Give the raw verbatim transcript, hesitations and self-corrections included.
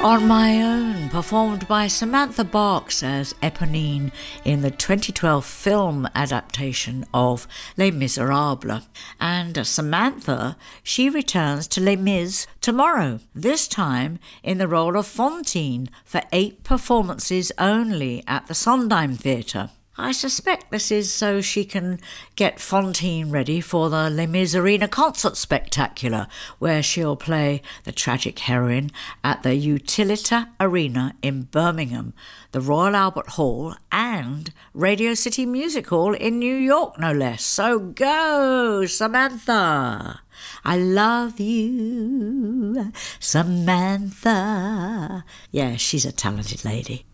On My Own, performed by Samantha Barks as Eponine in the twenty twelve film adaptation of Les Miserables. And Samantha, she returns to Les Mis tomorrow, this time in the role of Fantine for eight performances only at the Sondheim Theatre. I suspect this is so she can get Fantine ready for the Les Mis Arena Concert Spectacular, where she'll play the tragic heroine at the Utilita Arena in Birmingham, the Royal Albert Hall and Radio City Music Hall in New York, no less. So go, Samantha! I love you, Samantha. Yeah, she's a talented lady.